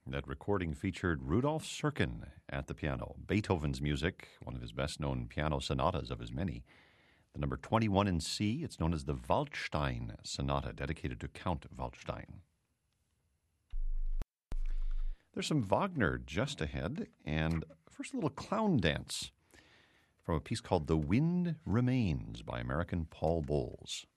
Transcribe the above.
That recording featured Rudolf Serkin at the piano. Beethoven's music, one of his best-known piano sonatas of his many. The number 21 in C, it's known as the Waldstein Sonata, dedicated to Count Waldstein. There's some Wagner just ahead, and first a little clown dance from a piece called The Wind Remains by American Paul Bowles.